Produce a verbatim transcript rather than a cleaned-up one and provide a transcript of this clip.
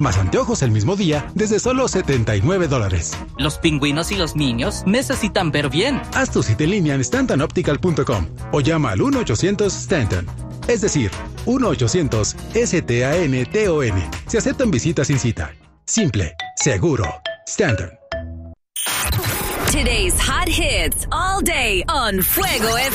Más anteojos el mismo día desde solo setenta y nueve dólares. Los pingüinos y los niños necesitan ver bien. Haz tu cita en línea en stanton optical punto com o llama al uno ochocientos Stanton. Es decir, uno ochocientos S T A N T O N. Se aceptan visitas sin cita. Simple, seguro. Stanton. Today's hot hits all day on Fuego F M.